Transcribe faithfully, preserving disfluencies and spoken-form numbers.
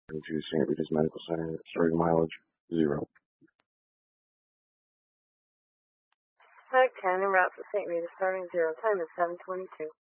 to Saint Rita's Medical Center, starting mileage zero. Hi, Ken, en route to Saint Rita, starting zero. Time is seven twenty-two.